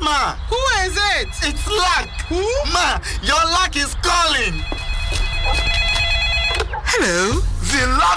Ma, Who is it? it's luck. Who? Ma, your luck is calling. Hello? The luck